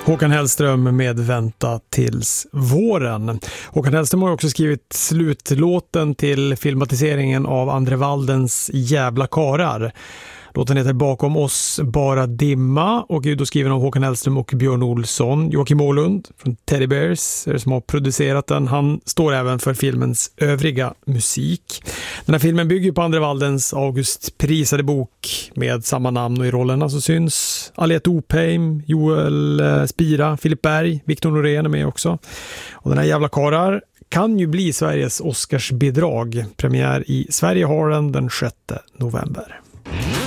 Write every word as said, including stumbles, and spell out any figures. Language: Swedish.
Håkan Hellström med Vänta tills våren. Håkan Hellström har också skrivit slutlåten till filmatiseringen av Andre Waldens Jävla karar. Låten heter Bakom oss bara dimma och är då skriven av Håkan Hellström och Björn Olsson. Joakim Åhlund från Teddy Bears är det som har producerat den. Han står även för filmens övriga musik. Den här filmen bygger på Andre Waldens August prisade bok med samma namn, och i rollerna så syns Aliette Opheim, Joel Spira, Filip Berg, Victor Norén är med också. Och den här Jävla karar kan ju bli Sveriges Oscarsbidrag. Premiär i Sverige har den den sjätte november.